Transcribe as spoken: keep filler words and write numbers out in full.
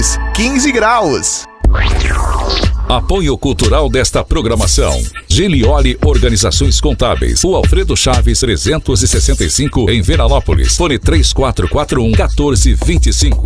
Veranópolis, quinze graus. Apoio cultural desta programação: Gilioli Organizações Contábeis, o Alfredo Chaves trezentos e sessenta e cinco, em Veranópolis. Fone três quatro quatro um, um quatro dois cinco.